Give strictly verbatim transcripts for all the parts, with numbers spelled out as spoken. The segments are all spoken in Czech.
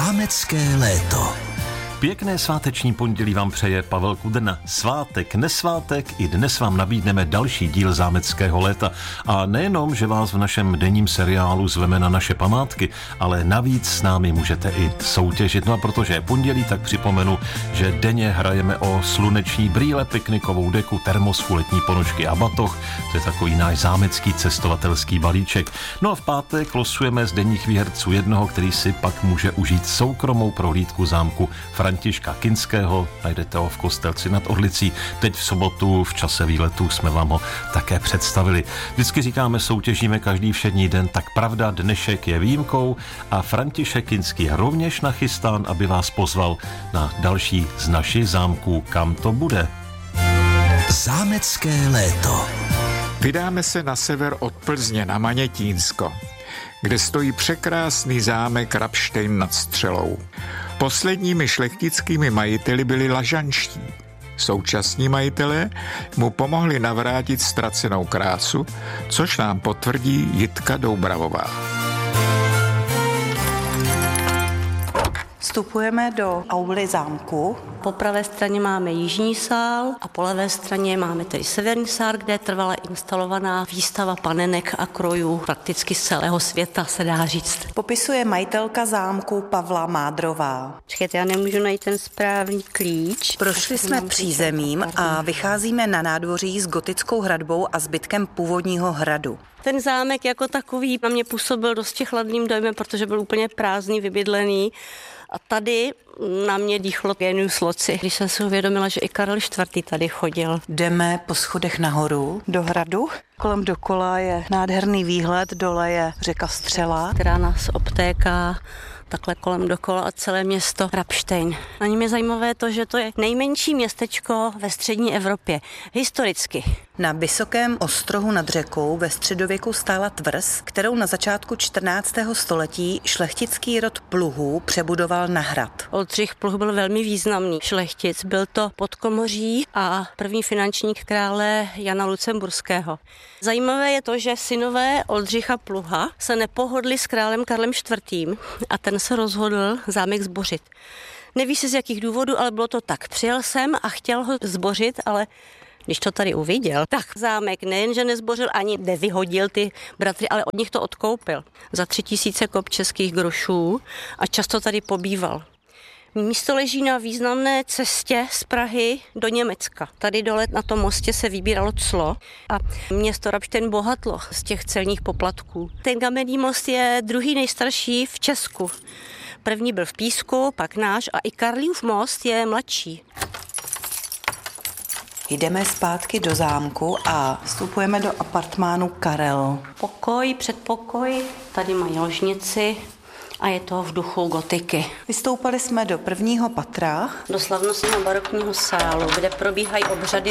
Zámecké léto. Pěkné sváteční pondělí vám přeje Pavel Kudrna. Svátek, nesvátek, i dnes vám nabídneme další díl Zámeckého léta. A nejenom, že vás v našem denním seriálu zveme na naše památky, ale navíc s námi můžete i soutěžit. No a protože je pondělí, tak připomenu, že denně hrajeme o sluneční brýle, piknikovou deku, termosku, letní ponožky a batoh. To je takový náš zámecký cestovatelský balíček. No a v pátek losujeme z denních výherců jednoho, který si pak může užít soukromou prohlídku zámku Františka Kinského, najdete ho v Kostelci nad Orlicí. Teď v sobotu v čase výletu jsme vám ho také představili. Vždycky říkáme, soutěžíme každý všední den, tak pravda, dnešek je výjimkou a František Kinský je rovněž nachystán, aby vás pozval na další z našich zámků. Kam to bude? Zámecké léto. Vydáme se na sever od Plzně na Manětínsko, kde stojí překrásný zámek Rabštejn nad Střelou. Posledními šlechtickými majiteli byli lažanští. Současní majitelé mu pomohli navrátit ztracenou krásu, což nám potvrdí Jitka Doubravová. Vstupujeme do auly zámku. Po pravé straně máme jižní sál a po levé straně máme tedy severní sál, kde je trvale instalovaná výstava panenek a krojů prakticky z celého světa, se dá říct. Popisuje majitelka zámku Pavla Mádrová. Počkejte, já nemůžu najít ten správný klíč. Prošli jsme přízemím a vycházíme na nádvoří s gotickou hradbou a zbytkem původního hradu. Ten zámek jako takový na mě působil dosti chladným dojmem, protože byl úplně prázdný, vybydlený. A tady na mě dýchlo Genius loci, když jsem si uvědomila, že i Karel čtvrtý tady chodil. Jdeme po schodech nahoru do hradu. Kolem dokola je nádherný výhled, dole je řeka Střela, která nás obtéká takhle kolem dokola a celé město Rabštejn. Na něm je zajímavé to, že to je nejmenší městečko ve střední Evropě. Historicky. Na vysokém ostrohu nad řekou ve středověku stála tvrz, kterou na začátku čtrnáctého století šlechtický rod Pluhů přebudoval na hrad. Oldřich Pluh byl velmi významný šlechtic. Byl to podkomoří a první finančník krále Jana Lucemburského. Zajímavé je to, že synové Oldřicha Pluha se nepohodli s králem Karlem čtvrtým a ten se rozhodl zámek zbořit. Neví se z jakých důvodů, ale bylo to tak. Přijel jsem a chtěl ho zbořit, ale když to tady uviděl, tak zámek nejenže nezbořil, ani nevyhodil ty bratry, ale od nich to odkoupil za tři tisíce kop českých grošů a často tady pobýval. Místo leží na významné cestě z Prahy do Německa. Tady dole na tom mostě se vybíralo clo a město Rabštejn bohatlo z těch celních poplatků. Ten kamenný most je druhý nejstarší v Česku. První byl v Písku, pak náš a i Karlův most je mladší. Jdeme zpátky do zámku a vstupujeme do apartmánu Karel. Pokoj, předpokoj, tady mají ložnici a je to v duchu gotiky. Vystoupali jsme do prvního patra. Do slavnostního barokního sálu, kde probíhají obřady.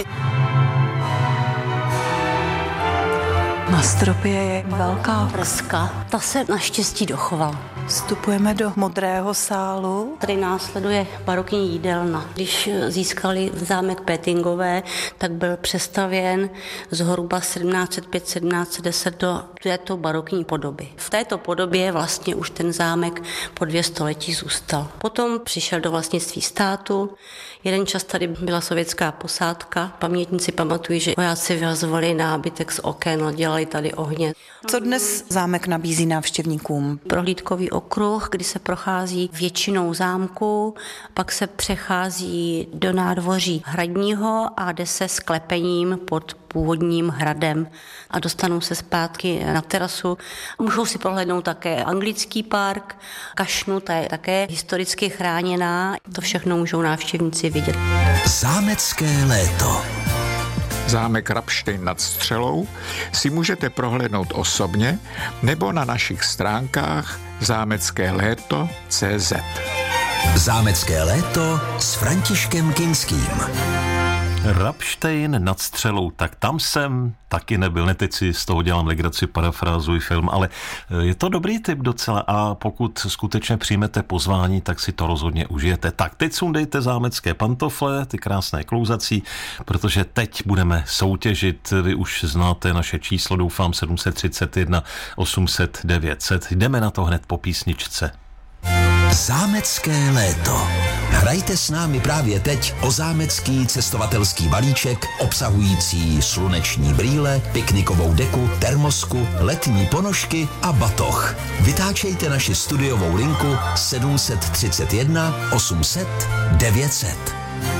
Na stropě je velká freska, ta se naštěstí dochovala. Vstupujeme do modrého sálu. Tady následuje barokní jídelna. Když získali zámek Pétingové, tak byl přestavěn zhruba sedmnáct set pět sedmnáct set deset do této barokní podoby. V této podobě vlastně už ten zámek po dvě století zůstal. Potom přišel do vlastnictví státu. Jeden čas tady byla sovětská posádka. Pamětníci pamatují, že vojáci vyhazovali nábytek z oken, dělali tady ohně. Co dnes zámek nabízí návštěvníkům? Prohlídkový okruh, kdy se prochází většinou zámku, pak se přechází do nádvoří hradního a jde se sklepením pod původním hradem a dostanou se zpátky na terasu. Můžou si prohlédnout také anglický park, kašnu, ta je také historicky chráněná. To všechno můžou návštěvníci vidět. Zámecké léto. Zámek Rabštejn nad Střelou si můžete prohlédnout osobně nebo na našich stránkách zámecké léto tečka cé zet. Zámecké léto s Františkem Kinským. Rabštejn nad Střelou, tak tam jsem taky nebyl, ne teď si z toho dělám legraci, parafrázuji film, ale je to dobrý tip docela a pokud skutečně přijmete pozvání, tak si to rozhodně užijete. Tak teď sundejte zámecké pantofle, ty krásné klouzací, protože teď budeme soutěžit, vy už znáte naše číslo, doufám sedm set třicet jedna osm set devět set. Jdeme na to hned po písničce. Zámecké léto. Hrajte s námi právě teď o zámecký cestovatelský balíček obsahující sluneční brýle, piknikovou deku, termosku, letní ponožky a batoh. Vytáčejte naši studiovou linku sedm set třicet jedna osm set devět set.